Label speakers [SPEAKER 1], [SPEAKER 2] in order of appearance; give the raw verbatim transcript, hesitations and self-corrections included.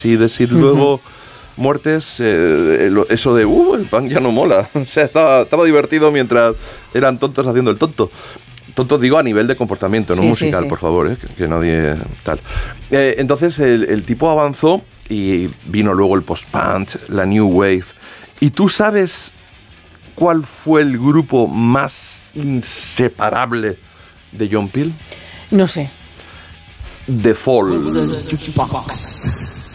[SPEAKER 1] y decir luego uh-huh. muertes, eh, eso de, uh, el punk ya no mola. O sea, estaba, estaba divertido mientras eran tontos haciendo el tonto. Tontos digo a nivel de comportamiento, no sí, musical, sí, sí. por favor, ¿eh? que, que nadie tal. Eh, entonces el, el tipo avanzó y vino luego el post-punk, la new wave. ¿Y tú sabes cuál fue el grupo más inseparable de John Peel?
[SPEAKER 2] No sé.
[SPEAKER 1] The Fall.